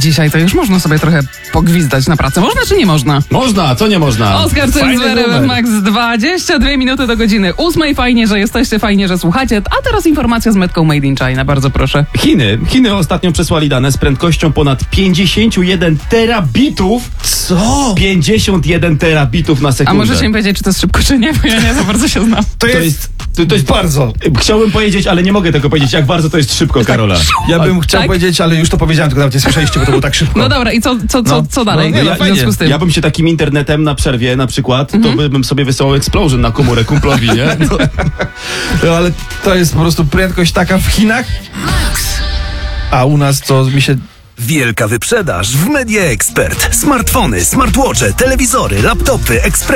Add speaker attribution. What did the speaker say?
Speaker 1: dzisiaj to już można sobie trochę pogwizdać na pracę. Można czy nie można?
Speaker 2: Można, co nie można?
Speaker 1: Oskar Cenzwery, Max 22 minuty do godziny 8. Fajnie, że jesteście, fajnie, że słuchacie. A teraz informacja z metką Made in China, bardzo proszę.
Speaker 2: Chiny ostatnio przesłali dane z prędkością ponad 51 terabitów.
Speaker 3: Co?
Speaker 2: 51 terabitów na
Speaker 1: A
Speaker 2: sekundę.
Speaker 1: możecie mi powiedzieć, czy to jest szybko, czy nie? Bo ja nie za bardzo się znam.
Speaker 2: To jest
Speaker 3: bardzo.
Speaker 2: Chciałbym powiedzieć, ale nie mogę tego powiedzieć, jak bardzo to jest szybko, Karola.
Speaker 3: Ja bym chciał powiedzieć, ale już to powiedziałem, tylko nawet nie słyszeliście, bo to było tak szybko.
Speaker 1: No dobra, i co dalej?
Speaker 3: No,
Speaker 1: w związku z tym?
Speaker 2: Ja bym się takim internetem na przerwie na przykład, to bym sobie wysyłał Explosion na komórę kumplowi, nie?
Speaker 3: No, ale to jest po prostu prędkość taka w Chinach, a u nas to mi się...
Speaker 4: Wielka wyprzedaż w Media Expert. Smartfony, smartwatche, telewizory, laptopy, ekspresy.